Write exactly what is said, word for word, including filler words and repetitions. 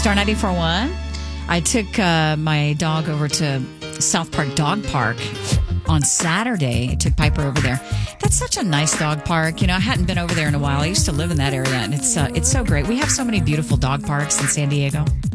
Star ninety-four point one. I took uh, my dog over to South Park Dog Park on Saturday. I took Piper over there. That's such a nice dog park. You know, I hadn't been over there in a while. I used to live in that area, and it's uh, it's so great. We have so many beautiful dog parks in San Diego.